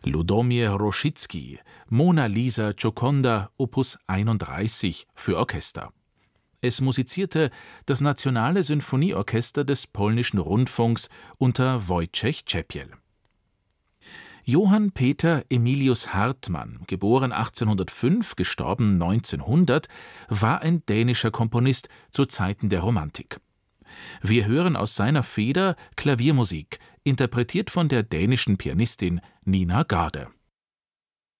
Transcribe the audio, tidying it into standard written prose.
Ludomir Rosicki, Mona Lisa Gioconda, Opus 31 für Orchester. Es musizierte das Nationale Sinfonieorchester des Polnischen Rundfunks unter Wojciech Czepiel. Johann Peter Emilius Hartmann, geboren 1805, gestorben 1900, war ein dänischer Komponist zu Zeiten der Romantik. Wir hören aus seiner Feder Klaviermusik, interpretiert von der dänischen Pianistin Nina Garde.